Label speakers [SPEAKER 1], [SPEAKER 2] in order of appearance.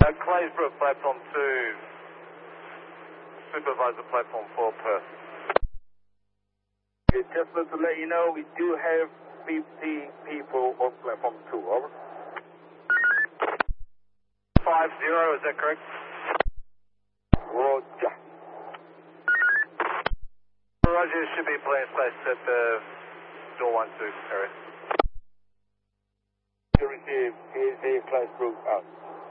[SPEAKER 1] Claysbrook, platform 2. Supervisor, platform 4, Perth.
[SPEAKER 2] Just to let you know, we do have 50 people on platform 2, over.
[SPEAKER 1] 50, is that correct?
[SPEAKER 2] Roger.
[SPEAKER 1] Roger, should be plane space at the door 1, 2 area.
[SPEAKER 2] To receive, Claysbrook out.